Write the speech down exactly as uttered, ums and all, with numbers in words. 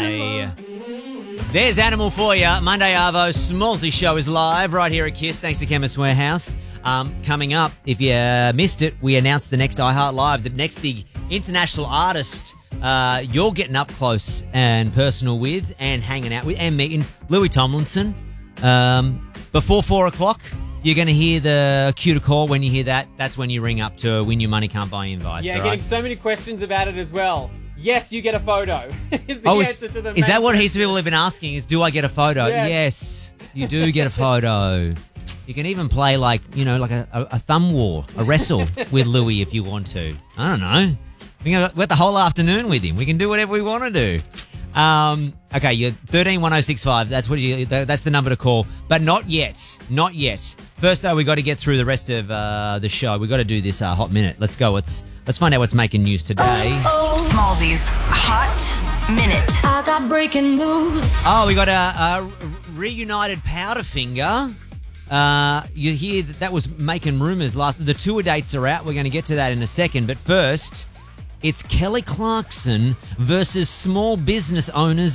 Monday. There's Animal for you. Monday Arvo, Smallsy show is live right here at Kiss. Thanks to Chemist Warehouse. Um, coming up, if you uh, missed it, we announced the next iHeart Live, the next big international artist uh, you're getting up close and personal with and hanging out with and meeting, Louis Tomlinson. Um, before four o'clock, you're going to hear the cue to call. When you hear that, that's when you ring up to win your money can't buy invites. Yeah, right? getting so many questions about it as well. Yes, you get a photo. is the oh, answer is, to the is that what main heaps of people have been asking? Is do I get a photo? Yes. Yes, you do get a photo. You can even play like, you know, like a, a, a thumb war, a wrestle with Louis if you want to. I don't know. We can get the whole afternoon with him. We can do whatever we want to do. Um, okay, you're thirteen one oh six five. That's what you. That's the number to call. But not yet. Not yet. First, though, we got to get through the rest of uh, the show. We got to do this uh, hot minute. Let's go. Let's let's find out what's making news today. Smallsy's Hot Minute. I got breaking news. Oh, we got a, a reunited Powderfinger. Uh, you hear that that was making rumours last. The tour dates are out. We're going to get to that in a second. But first, it's Kelly Clarkson versus small business owners